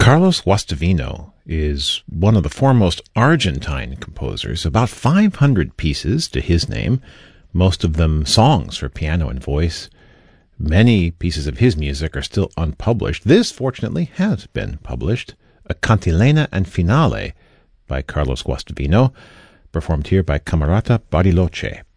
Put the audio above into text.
Carlos Guastavino is one of the foremost Argentine composers, about 500 pieces to his name, most of them songs for piano and voice. Many pieces of his music are still unpublished. This, fortunately, has been published, a Cantilena and Finale by Carlos Guastavino, performed here by Camerata Bariloche.